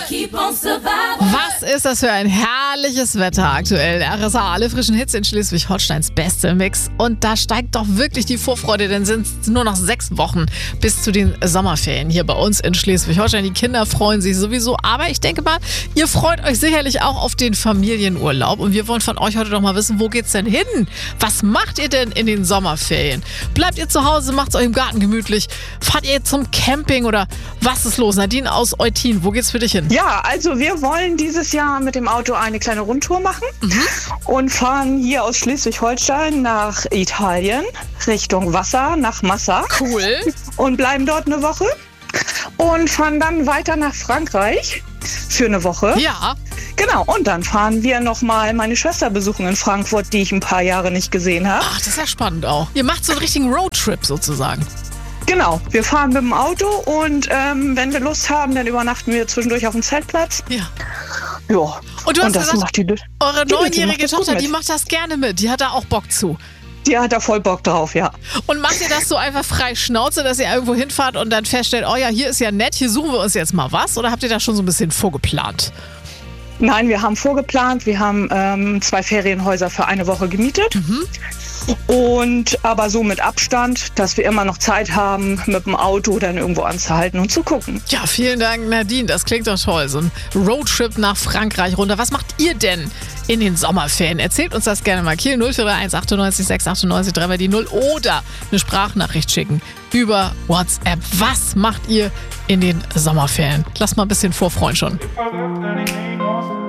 Was ist das für ein herrliches Wetter aktuell? RSA, alle frischen Hits in Schleswig-Holsteins beste Mix. Und da steigt doch wirklich die Vorfreude, denn sind es nur noch 6 Wochen bis zu den Sommerferien hier bei uns in Schleswig-Holstein. Die Kinder freuen sich sowieso, aber ich denke mal, ihr freut euch sicherlich auch auf den Familienurlaub. Und wir wollen von euch heute doch mal wissen, wo geht's denn hin? Was macht ihr denn in den Sommerferien? Bleibt ihr zu Hause, macht's euch im Garten gemütlich? Fahrt ihr zum Camping oder was ist los? Nadine aus Eutin, wo geht's für dich hin? Ja, also wir wollen dieses Jahr mit dem Auto eine kleine Rundtour machen und fahren hier aus Schleswig-Holstein nach Italien, Richtung Wasser, nach Massa. Cool. Und bleiben dort eine Woche und fahren dann weiter nach Frankreich für eine Woche. Ja. Genau, und dann fahren wir nochmal meine Schwester besuchen in Frankfurt, die ich ein paar Jahre nicht gesehen habe. Ach, das ist ja spannend auch. Ihr macht so einen richtigen Roadtrip sozusagen. Genau, wir fahren mit dem Auto und wenn wir Lust haben, dann übernachten wir zwischendurch auf dem Zeltplatz. Ja. Ja. Und du hast das gesagt, macht die eure die macht 9-jährige das gut Tochter, mit. die macht das gerne mit. Die hat da auch Bock zu. Die hat da voll Bock drauf, ja. Und macht ihr das so einfach frei Schnauze, dass ihr irgendwo hinfahrt und dann feststellt, oh ja, hier ist ja nett, hier suchen wir uns jetzt mal was? Oder habt ihr da schon so ein bisschen vorgeplant? Nein, wir haben vorgeplant. Wir haben 2 Ferienhäuser für eine Woche gemietet. Und aber so mit Abstand, dass wir immer noch Zeit haben, mit dem Auto dann irgendwo anzuhalten und zu gucken. Ja, vielen Dank, Nadine. Das klingt doch toll. So ein Roadtrip nach Frankreich runter. Was macht ihr denn in den Sommerferien? Erzählt uns das gerne mal. Kiel 0431 98 698 3 die 0 oder eine Sprachnachricht schicken über WhatsApp. Was macht ihr in den Sommerferien? Lasst mal ein bisschen vorfreuen schon. If I left, then he ain't gonna stay.